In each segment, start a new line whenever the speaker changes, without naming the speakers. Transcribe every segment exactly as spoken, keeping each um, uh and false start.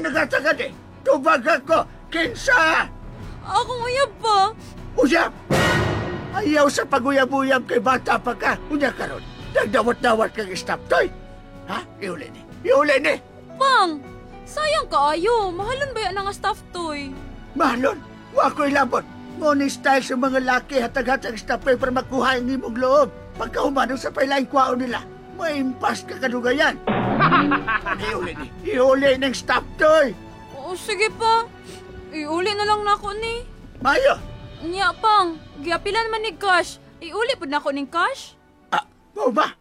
nagatagan eh. Tubag ako, kinsa!
Ako uyab pa.
Uyab! Ayaw sa paguyab-uyab kay bata pa ka. Unya karon, nagdawat-dawat kang stop toy. Ha? Iuli ni. Iuli ni.
Pang, sayang kaayo. Mahalon ba yan nga stuffed toy?
Mahalon, wa ko'y labot. Ngunit style sa mga laki hatag-hatag stop toy para makuha ang imong loob. Pagkahumanong sa pailaing kwao nila, maimpas ka kadugayan. Iuli ni. Iuli ng stop toy.
Oo, sige pa. Iuli na lang na ako ni.
Mayo.
Nya, Pang. Giapilan man ni cash. Iuli po na ako ning cash.
Ah, mo ba?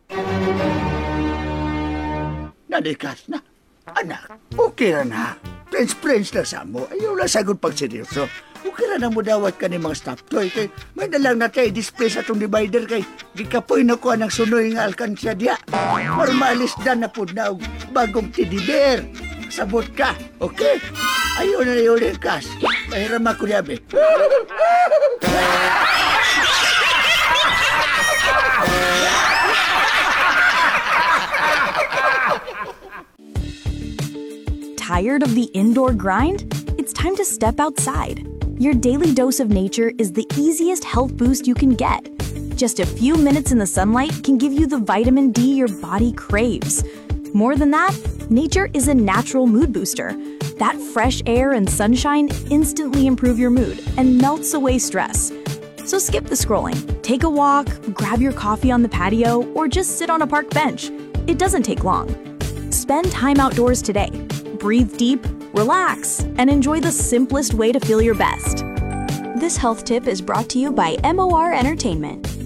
Nalikas na. Anak, okay ra na. Friends-friends na sa mo. Ayaw lang sagod pag seryoso. Okay ra na mo dawat ka ni mga stop toy. Kay may dalang na tayo display sa itong divider kay di ka po'y nakuha ng sunoy nga alkansya diya. Formalis na na po na bagong teddy bear. Sabot ka, okay? Ayaw na na yung kas. Pahiram ako niya, be.
Tired of the indoor grind? It's time to step outside. Your daily dose of nature is the easiest health boost you can get. Just a few minutes in the sunlight can give you the vitamin D your body craves. More than that, nature is a natural mood booster. That fresh air and sunshine instantly improve your mood and melts away stress. So skip the scrolling, take a walk, grab your coffee on the patio, or just sit on a park bench. It doesn't take long. Spend time outdoors today. Breathe deep, relax, and enjoy the simplest way to feel your best. This health tip is brought to you by M O R Entertainment.